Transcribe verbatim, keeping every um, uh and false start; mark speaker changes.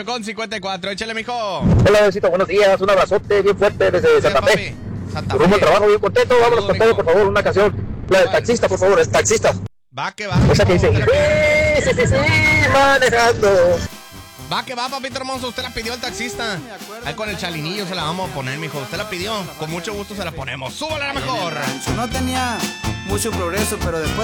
Speaker 1: Con cincuenta y cuatro, échale, mijo.
Speaker 2: Hola, besito, buenos días. Un abrazote bien fuerte desde
Speaker 1: Bien,
Speaker 2: Santa Fe.
Speaker 1: papi. Santa
Speaker 2: Rumbo al
Speaker 1: Fe.
Speaker 2: trabajo bien contento. Vámonos
Speaker 1: Saludos,
Speaker 2: con todo,
Speaker 1: mijo.
Speaker 2: por favor, una canción. La del
Speaker 1: ¿Cuál?
Speaker 2: taxista, por favor, el taxista.
Speaker 1: Va que va.
Speaker 2: Esa que dice,
Speaker 1: Usted la-
Speaker 2: sí, sí, sí, sí, manejando.
Speaker 1: Va que va, papito hermoso. Usted la pidió al taxista. Ahí con el chalinillo se la vamos a poner, mijo. Usted la pidió. Con mucho gusto se la ponemos. Súbala a la mejor.
Speaker 3: No tenía mucho progreso, pero después